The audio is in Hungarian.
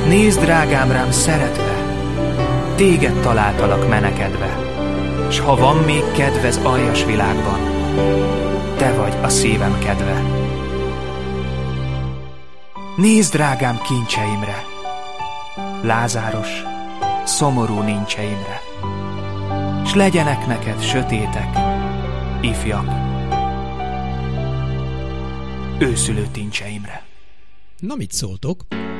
Nézd, drágám, rám szeretve, téged találtalak menekedve, s ha van még kedv ez aljas világban, te vagy a szívem kedve. Nézd, drágám, kincseimre, lázáros, szomorú nincseimre, s legyenek neked sötétek, ifjak, őszülő tincseimre. Na, mit szóltok?